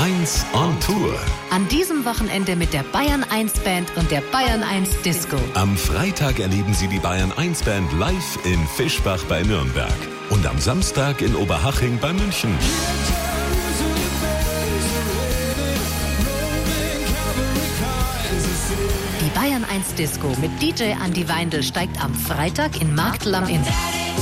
1 on Tour. An diesem Wochenende mit der Bayern 1 Band und der Bayern 1 Disco. Am Freitag erleben Sie die Bayern 1 Band live in Fischbach bei Nürnberg. Und am Samstag in Oberhaching bei München. Die Bayern 1 Disco mit DJ Andi Weindl steigt am Freitag in Marktl am Inn.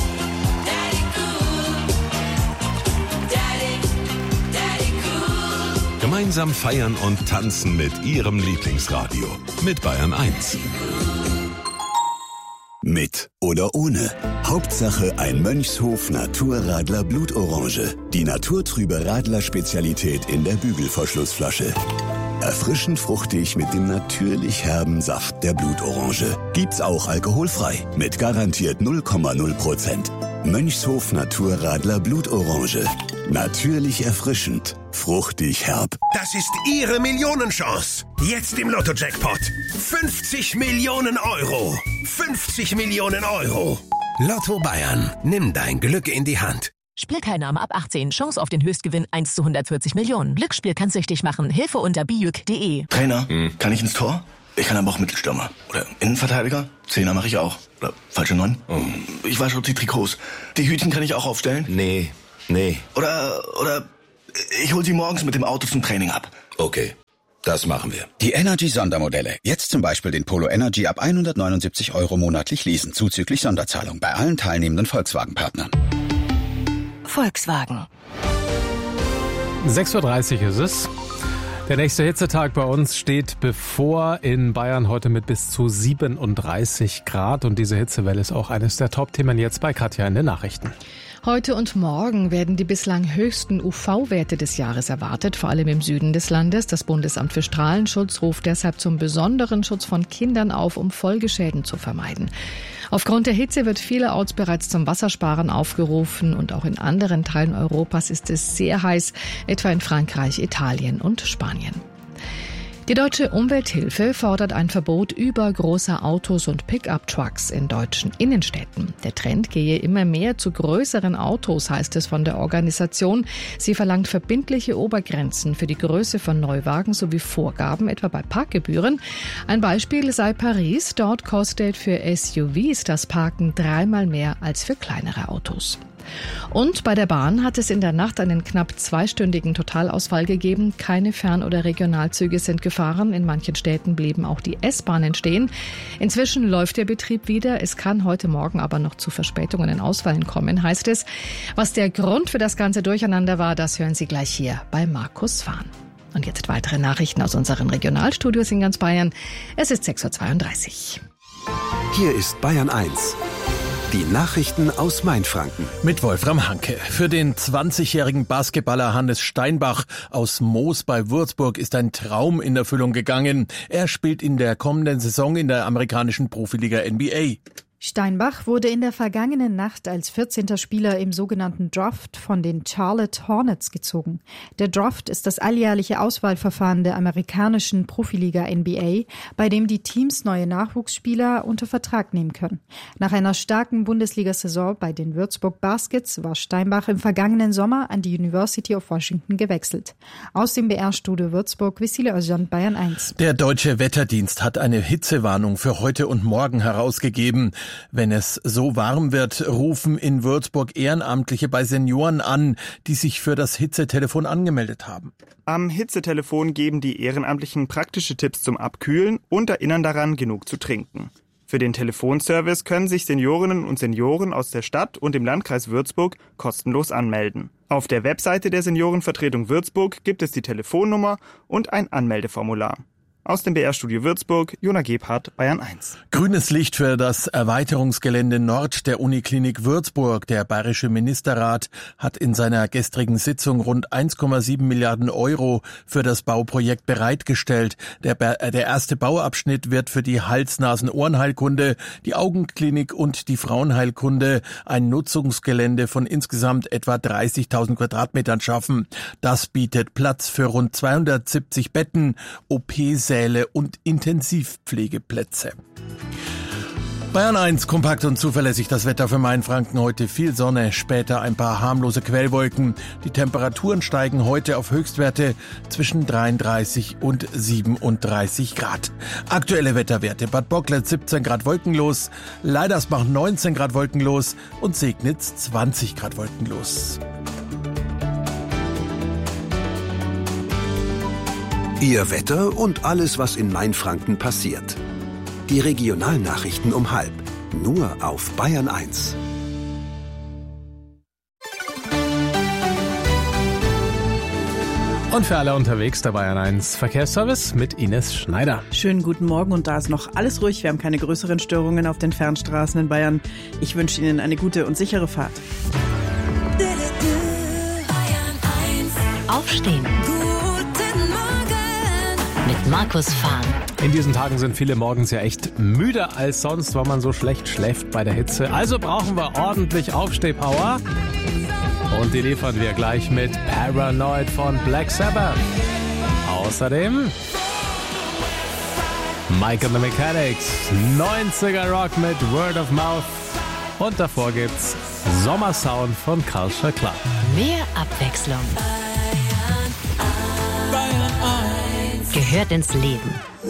Gemeinsam feiern und tanzen mit Ihrem Lieblingsradio. Mit Bayern 1. Mit oder ohne. Hauptsache ein Mönchshof Naturradler Blutorange. Die naturtrübe Radler-Spezialität in der Bügelverschlussflasche. Erfrischend fruchtig mit dem natürlich herben Saft der Blutorange. Gibt's auch alkoholfrei. Mit garantiert 0,0%. Mönchshof Naturradler Blutorange. Natürlich erfrischend. Fruchtig herb. Das ist Ihre Millionenchance. Jetzt im Lotto-Jackpot. 50 Millionen Euro. 50 Millionen Euro. Lotto Bayern. Nimm dein Glück in die Hand. Spielteilnahme ab 18. Chance auf den Höchstgewinn 1 zu 140 Millionen. Glücksspiel kann süchtig machen. Hilfe unter bijuk.de. Trainer, kann ich ins Tor? Ich kann aber auch Mittelstürmer. Oder Innenverteidiger? Zehner mache ich auch. Oder falsche 9? Ich wasche die Trikots. Die Hütchen kann ich auch aufstellen? Nee. Oder ich hol sie morgens mit dem Auto zum Training ab. Okay, das machen wir. Die Energy-Sondermodelle. Jetzt zum Beispiel den Polo Energy ab 179 € monatlich leasen, zuzüglich Sonderzahlung bei allen teilnehmenden Volkswagen-Partnern. Volkswagen. 6:30 Uhr ist es. Der nächste Hitzetag bei uns steht bevor in Bayern heute mit bis zu 37 Grad. Und diese Hitzewelle ist auch eines der Top-Themen jetzt bei Katja in den Nachrichten. Heute und morgen werden die bislang höchsten UV-Werte des Jahres erwartet, vor allem im Süden des Landes. Das Bundesamt für Strahlenschutz ruft deshalb zum besonderen Schutz von Kindern auf, um Folgeschäden zu vermeiden. Aufgrund der Hitze wird vielerorts bereits zum Wassersparen aufgerufen und auch in anderen Teilen Europas ist es sehr heiß, etwa in Frankreich, Italien und Spanien. Die Deutsche Umwelthilfe fordert ein Verbot übergroßer Autos und Pickup-Trucks in deutschen Innenstädten. Der Trend gehe immer mehr zu größeren Autos, heißt es von der Organisation. Sie verlangt verbindliche Obergrenzen für die Größe von Neuwagen sowie Vorgaben, etwa bei Parkgebühren. Ein Beispiel sei Paris. Dort kostet für SUVs das Parken 3-mal mehr als für kleinere Autos. Und bei der Bahn hat es in der Nacht einen knapp 2-stündigen Totalausfall gegeben. Keine Fern- oder Regionalzüge sind gefahren. In manchen Städten blieben auch die S-Bahnen stehen. Inzwischen läuft der Betrieb wieder. Es kann heute Morgen aber noch zu Verspätungen und Ausfällen kommen, heißt es. Was der Grund für das ganze Durcheinander war, das hören Sie gleich hier bei Markus Fahn. Und jetzt weitere Nachrichten aus unseren Regionalstudios in ganz Bayern. Es ist 6:32 Uhr. Hier ist Bayern 1. Die Nachrichten aus Mainfranken. Mit Wolfram Hanke. Für den 20-jährigen Basketballer Hannes Steinbach aus Moos bei Würzburg ist ein Traum in Erfüllung gegangen. Er spielt in der kommenden Saison in der amerikanischen Profiliga NBA. Steinbach wurde in der vergangenen Nacht als 14. Spieler im sogenannten Draft von den Charlotte Hornets gezogen. Der Draft ist das alljährliche Auswahlverfahren der amerikanischen Profiliga NBA, bei dem die Teams neue Nachwuchsspieler unter Vertrag nehmen können. Nach einer starken Bundesliga-Saison bei den Würzburg Baskets war Steinbach im vergangenen Sommer an die University of Washington gewechselt. Aus dem BR-Studio Würzburg, Vissile Özcan, Bayern 1. Der Deutsche Wetterdienst hat eine Hitzewarnung für heute und morgen herausgegeben. Wenn es so warm wird, rufen in Würzburg Ehrenamtliche bei Senioren an, die sich für das Hitzetelefon angemeldet haben. Am Hitzetelefon geben die Ehrenamtlichen praktische Tipps zum Abkühlen und erinnern daran, genug zu trinken. Für den Telefonservice können sich Seniorinnen und Senioren aus der Stadt und dem Landkreis Würzburg kostenlos anmelden. Auf der Webseite der Seniorenvertretung Würzburg gibt es die Telefonnummer und ein Anmeldeformular. Aus dem BR-Studio Würzburg, Jona Gebhardt, Bayern 1. Grünes Licht für das Erweiterungsgelände Nord der Uniklinik Würzburg. Der bayerische Ministerrat hat in seiner gestrigen Sitzung rund 1,7 Milliarden € für das Bauprojekt bereitgestellt. Der erste Bauabschnitt wird für die Hals-Nasen-Ohrenheilkunde, die Augenklinik und die Frauenheilkunde ein Nutzungsgelände von insgesamt etwa 30.000 Quadratmetern schaffen. Das bietet Platz für rund 270 Betten, OP-Säle und Intensivpflegeplätze. Bayern 1, kompakt und zuverlässig das Wetter für Mainfranken. Heute viel Sonne, später ein paar harmlose Quellwolken. Die Temperaturen steigen heute auf Höchstwerte zwischen 33 und 37 Grad. Aktuelle Wetterwerte: Bad Bocklet 17 Grad wolkenlos, Leidersbach 19 Grad wolkenlos und Segnitz 20 Grad wolkenlos. Ihr Wetter und alles, was in Mainfranken passiert. Die Regionalnachrichten um 12:30. Nur auf Bayern 1. Und für alle unterwegs der Bayern 1 Verkehrsservice mit Ines Schneider. Schönen guten Morgen, und da ist noch alles ruhig. Wir haben keine größeren Störungen auf den Fernstraßen in Bayern. Ich wünsche Ihnen eine gute und sichere Fahrt. Aufstehen. Mit Markus Fahn. In diesen Tagen sind viele morgens ja echt müder als sonst, weil man so schlecht schläft bei der Hitze. Also brauchen wir ordentlich Aufstehpower. Und die liefern wir gleich mit Paranoid von Black Sabbath. Außerdem Mike and the Mechanics, 90er Rock mit Word of Mouth. Und davor gibt's Sommersound von Culture Club. Mehr Abwechslung gehört ins Leben.